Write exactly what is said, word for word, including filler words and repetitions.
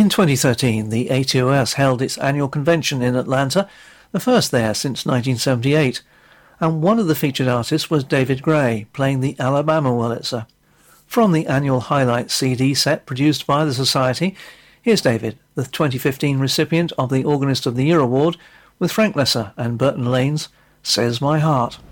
In twenty thirteen, the A T O S held its annual convention in Atlanta, the first there since nineteen seventy-eight, and one of the featured artists was David Gray, playing the Alabama Wurlitzer. From the annual highlight C D set produced by the Society, here's David, the twenty fifteen recipient of the Organist of the Year Award, with Frank Lesser and Burton Lane's Says My Heart.